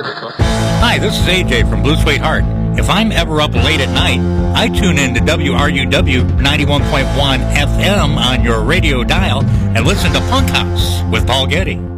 Hi, this is AJ from Blue Suede Heart. If I'm ever up late at night, I tune in to WRUW 91.1 FM on your radio dial and listen to Punk House with Paul Getty.